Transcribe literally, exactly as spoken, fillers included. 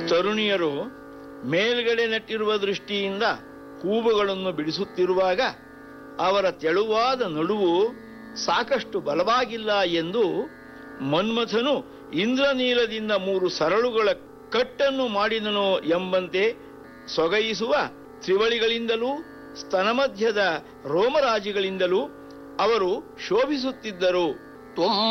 ತರುಣಿಯರು ಮೇಲ್ಗಡೆ ನೆಟ್ಟಿರುವ ದೃಷ್ಟಿಯಿಂದ ಹೂವುಗಳನ್ನು ಬಿಡಿಸುತ್ತಿರುವಾಗ ಅವರ ತೆಳುವಾದ ನಡುವು ಸಾಕಷ್ಟು ಬಲವಾಗಿಲ್ಲ ಎಂದು ಮನ್ಮಥನು ಇಂದ್ರನೀಲದಿಂದ ಮೂರು ಸರಳುಗಳ ಕಟ್ಟನ್ನು ಮಾಡಿದನೋ ಎಂಬಂತೆ ಸೊಗಯಿಸುವ ತ್ರಿವಳಿಗಳಿಂದಲೂ ಸ್ತನಮಧ್ಯದ ರೋಮರಾಜಿಗಳಿಂದಲೂ ಅವರು ಶೋಭಿಸುತ್ತಿದ್ದರು.